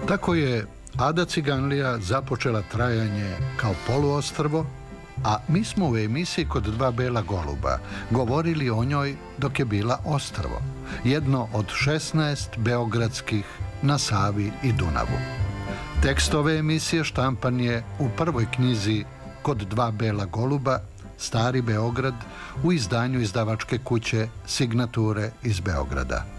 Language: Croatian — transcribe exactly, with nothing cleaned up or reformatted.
Tako je Ada Ciganlija započela trajanje kao poluostrvo, a mi smo u emisiji Kod dva bela goluba govorili o njoj dok je bila ostrvo, jedno od šesnaest beogradskih na Savi i Dunavu. Tekst ove emisije štampan je u prvoj knjizi Kod dva bela goluba, Stari Beograd, u izdanju izdavačke kuće Signature iz Beograda.